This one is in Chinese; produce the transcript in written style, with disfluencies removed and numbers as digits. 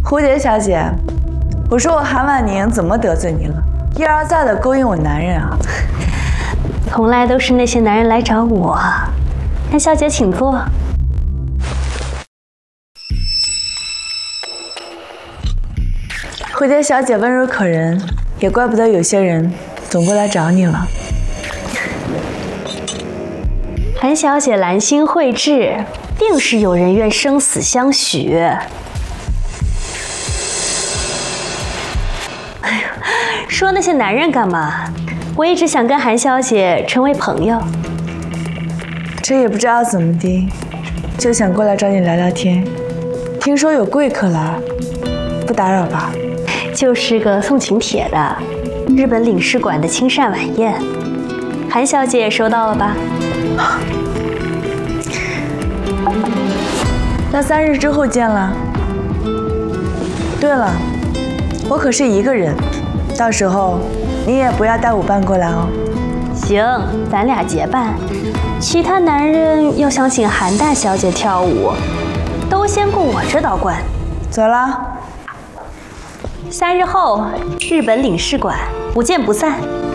蝴蝶小姐，我说我韩婉宁怎么得罪你了？一而再的勾引我男人啊！ 从来都是那些男人来找我。韩小姐，请坐。 蝴蝶小姐温柔可人，也怪不得有些人总过来找你了。 韩小姐兰心蕙质，定是有人愿生死相许。哎呀，说那些男人干嘛？我一直想跟韩小姐成为朋友。 这也不知道怎么的，就想过来找你聊聊天。听说有贵客来，不打扰吧？ 就是个送请帖的，日本领事馆的亲善晚宴。韩小姐也收到了吧？ 那3日之后见了。对了，我可是一个人，到时候你也不要带舞伴过来哦。 行，咱俩结伴。其他男人要想请韩大小姐跳舞，都先过我这道关。 走了。 3日后，日本领事馆，不见不散。